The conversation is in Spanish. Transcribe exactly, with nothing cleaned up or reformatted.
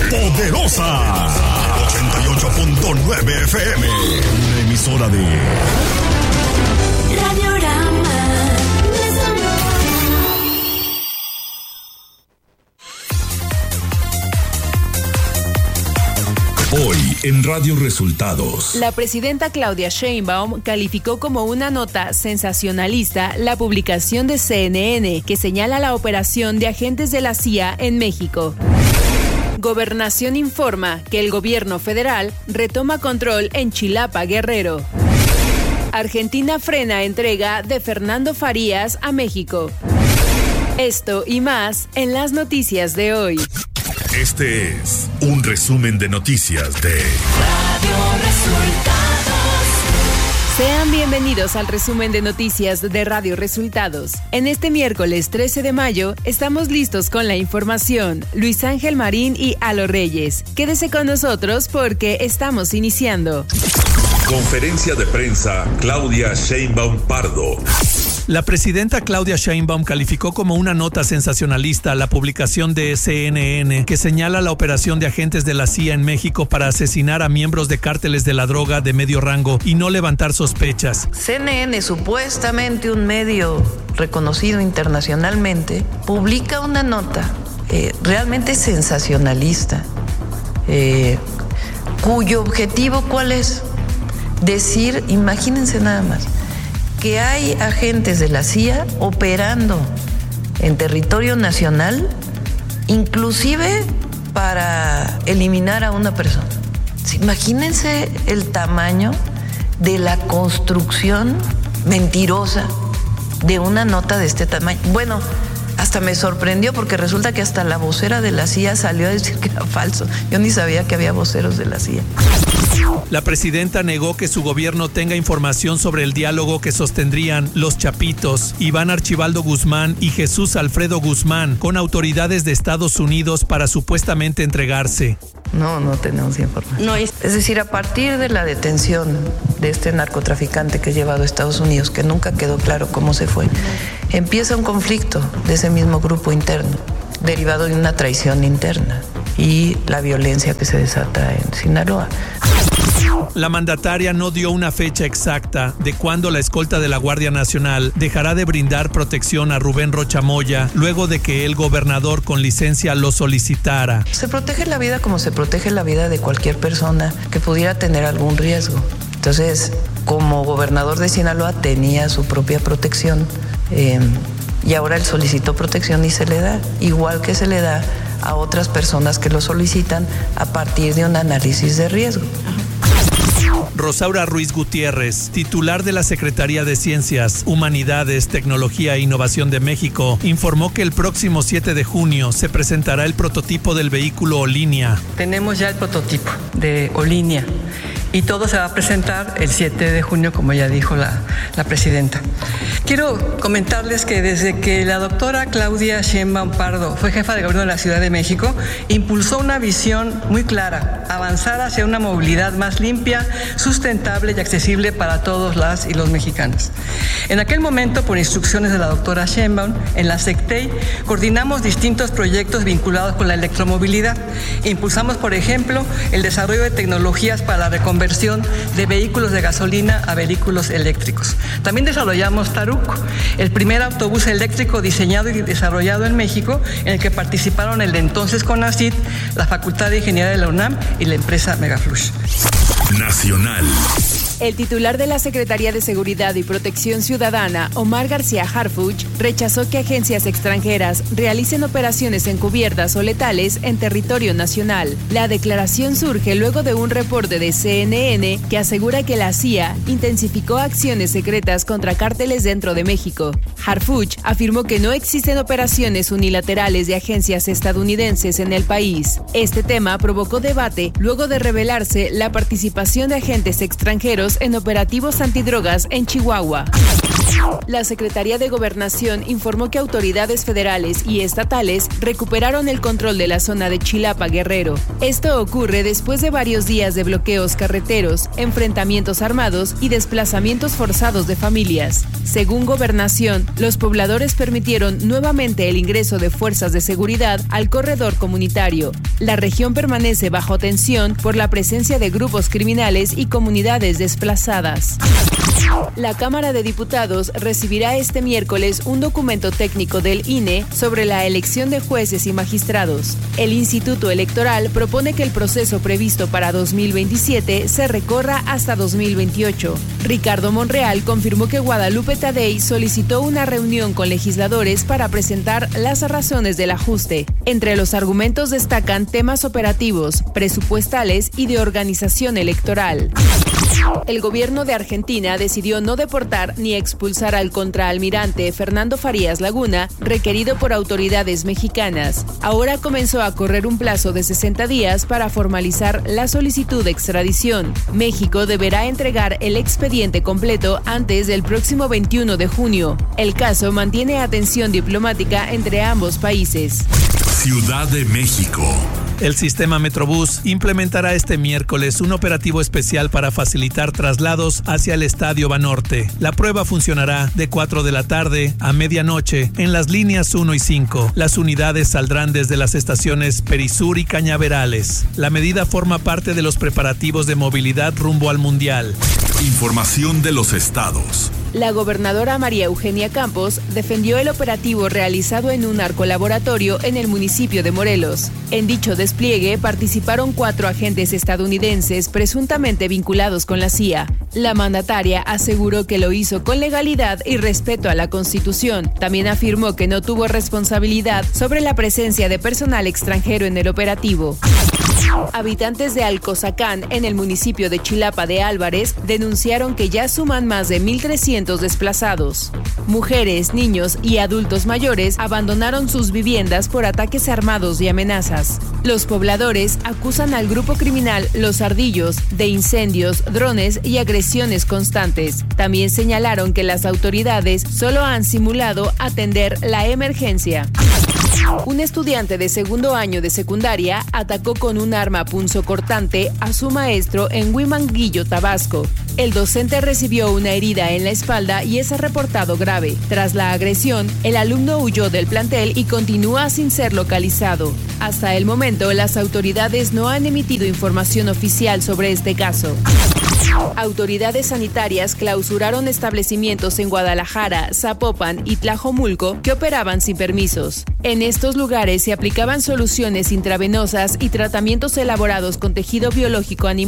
Poderosa ochenta y ocho punto nueve F M. Una emisora de Radiorama. Hoy en Radio Resultados. La presidenta Claudia Sheinbaum calificó como una nota sensacionalista la publicación de C N N que señala la operación de agentes de la C I A en México. Gobernación informa que el gobierno federal retoma control en Chilapa, Guerrero. Argentina frena entrega de Fernando Farías a México. Esto y más en las noticias de hoy. Este es un resumen de noticias de Radio Resultados. Sean bienvenidos al resumen de noticias de Radio Resultados. En este miércoles trece de mayo estamos listos con la información. Luis Ángel Marín y Alo Reyes. Quédese con nosotros porque estamos iniciando. Conferencia de prensa Claudia Sheinbaum Pardo. La presidenta Claudia Sheinbaum calificó como una nota sensacionalista la publicación de C N N que señala la operación de agentes de la C I A en México para asesinar a miembros de cárteles de la droga de medio rango y no levantar sospechas. C N N, supuestamente un medio reconocido internacionalmente, publica una nota eh, realmente sensacionalista, eh, cuyo objetivo, ¿cuál es? Decir, imagínense nada más, que hay agentes de la C I A operando en territorio nacional, inclusive para eliminar a una persona. Imagínense el tamaño de la construcción mentirosa de una nota de este tamaño. Bueno, hasta me sorprendió porque resulta que hasta la vocera de la C I A salió a decir que era falso. Yo ni sabía que había voceros de la C I A. La presidenta negó que su gobierno tenga información sobre el diálogo que sostendrían los Chapitos, Iván Archibaldo Guzmán y Jesús Alfredo Guzmán con autoridades de Estados Unidos para supuestamente entregarse. No, no tenemos información. No, es decir, a partir de la detención de este narcotraficante que es llevado a Estados Unidos, que nunca quedó claro cómo se fue, empieza un conflicto de ese mismo grupo interno, derivado de una traición interna y la violencia que se desata en Sinaloa. La mandataria no dio una fecha exacta de cuándo la escolta de la Guardia Nacional dejará de brindar protección a Rubén Rocha Moya luego de que el gobernador con licencia lo solicitara. Se protege la vida como se protege la vida de cualquier persona que pudiera tener algún riesgo. Entonces, como gobernador de Sinaloa tenía su propia protección eh, y ahora él solicitó protección y se le da, igual que se le da a otras personas que lo solicitan a partir de un análisis de riesgo. Rosaura Ruiz Gutiérrez, titular de la Secretaría de Ciencias, Humanidades, Tecnología e Innovación de México, informó que el próximo siete de junio se presentará el prototipo del vehículo Olinia. Tenemos ya el prototipo de Olinia y todo se va a presentar el siete de junio, como ya dijo la, la presidenta. Quiero comentarles que desde que la doctora Claudia Sheinbaum Pardo fue jefa de gobierno de la Ciudad de México, impulsó una visión muy clara, avanzar hacia una movilidad más limpia, sustentable y accesible para todos las y los mexicanos. En aquel momento, por instrucciones de la doctora Sheinbaum, en la SECTEI coordinamos distintos proyectos vinculados con la electromovilidad. Impulsamos, por ejemplo, el desarrollo de tecnologías para la reconversión de vehículos de gasolina a vehículos eléctricos. También desarrollamos Taruco, el primer autobús eléctrico diseñado y desarrollado en México, en el que participaron el entonces CONACYT, la Facultad de Ingeniería de la UNAM y la empresa Megaflush. Nacional. El titular de la Secretaría de Seguridad y Protección Ciudadana, Omar García Harfuch, rechazó que agencias extranjeras realicen operaciones encubiertas o letales en territorio nacional. La declaración surge luego de un reporte de C N N que asegura que la C I A intensificó acciones secretas contra cárteles dentro de México. Harfuch afirmó que no existen operaciones unilaterales de agencias estadounidenses en el país. Este tema provocó debate luego de revelarse la participación de agentes extranjeros extranjeros en operativos antidrogas en Chihuahua. La Secretaría de Gobernación informó que autoridades federales y estatales recuperaron el control de la zona de Chilapa, Guerrero. Esto ocurre después de varios días de bloqueos carreteros, enfrentamientos armados y desplazamientos forzados de familias. Según Gobernación, los pobladores permitieron nuevamente el ingreso de fuerzas de seguridad al corredor comunitario. La región permanece bajo tensión por la presencia de grupos criminales y comunidades desplazadas. La Cámara de Diputados recibirá este miércoles un documento técnico del I N E sobre la elección de jueces y magistrados. El Instituto Electoral propone que el proceso previsto para dos mil veintisiete se recorra hasta dos mil veintiocho. Ricardo Monreal confirmó que Guadalupe Tadei solicitó una reunión con legisladores para presentar las razones del ajuste. Entre los argumentos destacan temas operativos, presupuestales y de organización electoral. El gobierno de Argentina decidió no deportar ni expulsar al contraalmirante Fernando Farías Laguna, requerido por autoridades mexicanas. Ahora comenzó a correr un plazo de sesenta días para formalizar la solicitud de extradición. México deberá entregar el expediente completo antes del próximo veintiuno de junio. El caso mantiene atención diplomática entre ambos países. Ciudad de México. El sistema Metrobús implementará este miércoles un operativo especial para facilitar traslados hacia el Estadio Banorte. La prueba funcionará de cuatro de la tarde a medianoche en las líneas uno y cinco. Las unidades saldrán desde las estaciones Perisur y Cañaverales. La medida forma parte de los preparativos de movilidad rumbo al Mundial. Información de los estados. La gobernadora María Eugenia Campos defendió el operativo realizado en un narcolaboratorio en el municipio de Morelos. En dicho despliegue participaron cuatro agentes estadounidenses presuntamente vinculados con la C I A. La mandataria aseguró que lo hizo con legalidad y respeto a la Constitución. También afirmó que no tuvo responsabilidad sobre la presencia de personal extranjero en el operativo. Habitantes de Alcozacán, en el municipio de Chilapa de Álvarez, denunciaron que ya suman más de mil trescientos desplazados. Mujeres, niños y adultos mayores abandonaron sus viviendas por ataques armados y amenazas. Los pobladores acusan al grupo criminal Los Ardillos de incendios, drones y agresiones constantes. También señalaron que las autoridades solo han simulado atender la emergencia. Un estudiante de segundo año de secundaria atacó con un arma punzocortante a su maestro en Huimanguillo, Tabasco. El docente recibió una herida en la espalda y es reportado grave. Tras la agresión, el alumno huyó del plantel y continúa sin ser localizado. Hasta el momento, las autoridades no han emitido información oficial sobre este caso. Autoridades sanitarias clausuraron establecimientos en Guadalajara, Zapopan y Tlajomulco que operaban sin permisos. En estos lugares se aplicaban soluciones intravenosas y tratamientos elaborados con tejido biológico animal.